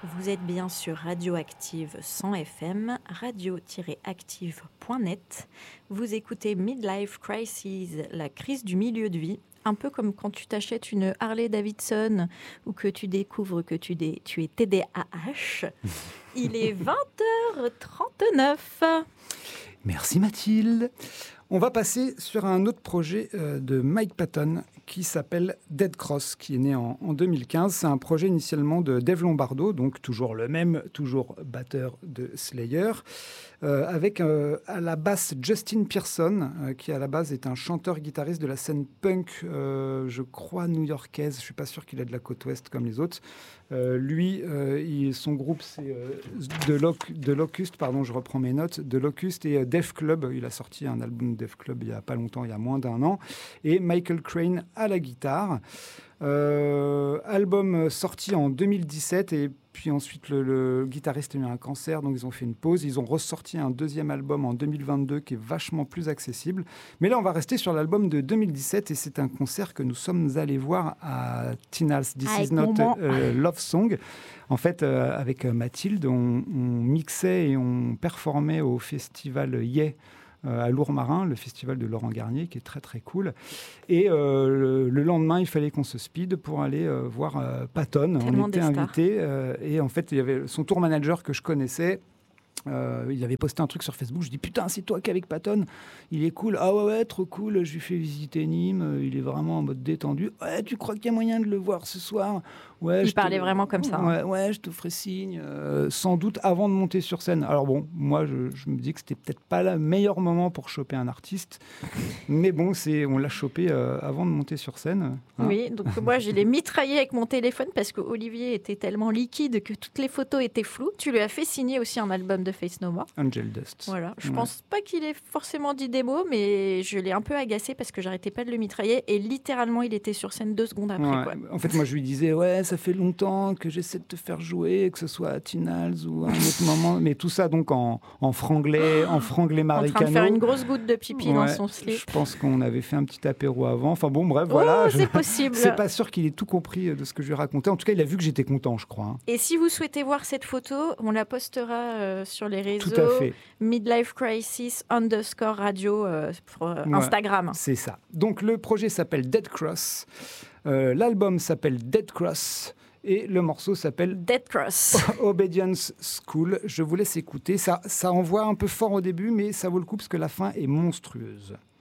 Vous êtes bien sur Radioactive 100 FM, radio-active.net. Vous écoutez Midlife Crisis, la crise du milieu de vie. Un peu comme quand tu t'achètes une Harley Davidson ou que tu découvres que tu es TDAH. Il est 20h39. Merci Mathilde. On va passer sur un autre projet de Mike Patton qui s'appelle Dead Cross, qui est né en 2015. C'est un projet initialement de Dave Lombardo, donc toujours le même, toujours batteur de Slayer, avec à la basse Justin Pearson, qui à la base est un chanteur-guitariste de la scène punk, je crois new-yorkaise. Je ne suis pas sûr qu'il est de la côte ouest comme les autres. Lui, son groupe, c'est de Locust, pardon, je reprends mes notes, de Locust et Def Club. Il a sorti un album de Def Club il n'y a pas longtemps, il y a moins d'1 an. Et Michael Crane à la guitare. Album sorti en 2017 et puis ensuite le guitariste a eu un cancer, donc ils ont fait une pause. Ils ont ressorti un deuxième album en 2022 qui est vachement plus accessible. Mais là, on va rester sur l'album de 2017 et c'est un concert que nous sommes allés voir à Tinal's This Is Not Love Song. En fait, avec Mathilde, on mixait et on performait au festival Yeah à Lourmarin, le festival de Laurent Garnier, qui est très très cool. Et le lendemain, il fallait qu'on se speed pour aller voir Patton. On était invités. Et en fait, il y avait son tour manager que je connaissais. Il avait posté un truc sur Facebook. Je dis putain, c'est toi qui es avec Patton, il est cool. Ah ouais, trop cool. Je lui fais visiter Nîmes, il est vraiment en mode détendu. Ouais, tu crois qu'il y a moyen de le voir ce soir? Ouais, il parlait vraiment comme ça. Ouais, je te ferai signe, sans doute avant de monter sur scène. Alors bon, moi je me dis que c'était peut-être pas le meilleur moment pour choper un artiste, mais bon, on l'a chopé avant de monter sur scène. Hein. Oui, donc moi je l'ai mitraillé avec mon téléphone parce que Olivier était tellement liquide que toutes les photos étaient floues. Tu lui as fait signer aussi un album de Faith No More. Angel Dust. Voilà, je pense pas qu'il ait forcément dit des mots, mais je l'ai un peu agacé parce que j'arrêtais pas de le mitrailler et littéralement il était sur scène 2 secondes après. Quoi. En fait, moi je lui disais ouais, ça fait longtemps que j'essaie de te faire jouer, que ce soit à Tinals ou à un autre moment, mais tout ça donc en franglais maricano. En train de faire une grosse goutte de pipi dans son slip. Je pense qu'on avait fait un petit apéro avant. Enfin bon, bref, voilà. C'est possible. C'est pas sûr qu'il ait tout compris de ce que je lui racontais. En tout cas, il a vu que j'étais content, je crois. Et si vous souhaitez voir cette photo, on la postera sur les réseaux. Tout à fait. Midlife Crisis _radio pour Instagram. C'est ça. Donc le projet s'appelle Dead Cross. L'album s'appelle Dead Cross. Et le morceau s'appelle Dead Cross. Obedience School. Je vous laisse écouter. Ça envoie un peu fort au début, mais ça vaut le coup parce que la fin est monstrueuse.